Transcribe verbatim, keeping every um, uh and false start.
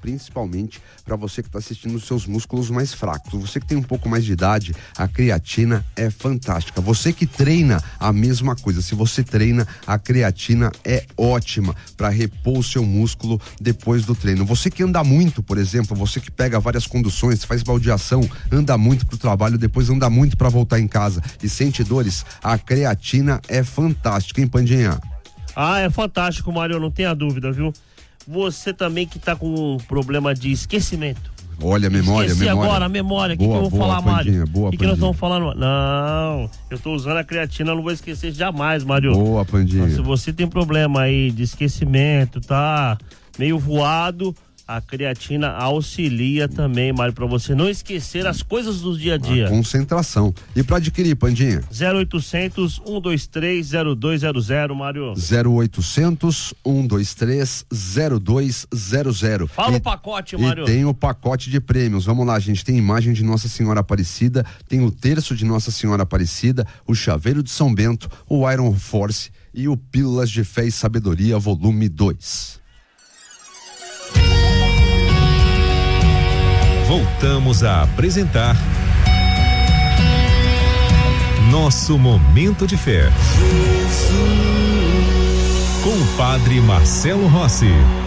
principalmente para você que está assistindo os seus músculos mais fracos. Você que tem um pouco mais de idade, a creatina é fantástica. Você que treina, a mesma coisa. Se você treina, a creatina é ótima para repor o seu músculo depois do treino. Você que anda muito, por exemplo, você que pega várias conduções, faz baldeação, anda muito pro trabalho, depois anda muito para voltar em casa e sente dores, a creatina é fantástica, hein, Pandinha? Ah, é fantástico, Mário, não tenha dúvida, viu? Você também que tá com um problema de esquecimento. Olha, memória, Esqueci memória. agora, a memória. O que, que eu vou boa, falar, Pandinha, Mário? Boa, O que, que nós estamos falando? Não, eu tô usando a creatina, não vou esquecer jamais, Mário. Boa, Pandinha. Se você tem problema aí de esquecimento, tá meio voado, a creatina auxilia também, Mário, pra você não esquecer as coisas do dia a dia. A concentração. E pra adquirir, Pandinha? zero oitocentos, um dois três, zero dois zero zero, Mário. zero oitocentos, um dois três, zero dois zero zero. Fala e, o pacote, Mário. E tem o pacote de prêmios. Vamos lá, gente. Tem imagem de Nossa Senhora Aparecida, tem o terço de Nossa Senhora Aparecida, o chaveiro de São Bento, o Iron Force e o Pílulas de Fé e Sabedoria, volume dois. Voltamos a apresentar Nosso Momento de Fé com o Padre Marcelo Rossi.